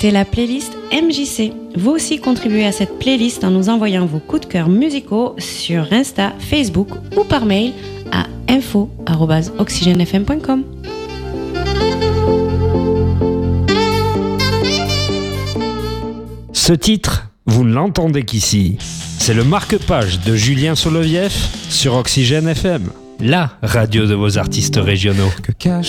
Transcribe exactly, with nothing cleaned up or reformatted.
C'était la playlist M J C. Vous aussi contribuez à cette playlist en nous envoyant vos coups de cœur musicaux sur Insta, Facebook ou par mail à info arobase oxygène f m point com. Ce titre, vous ne l'entendez qu'ici. C'est le marque-page de Julien Soloviev sur Oxygène F M, la radio de vos artistes régionaux. Que caches-tu ?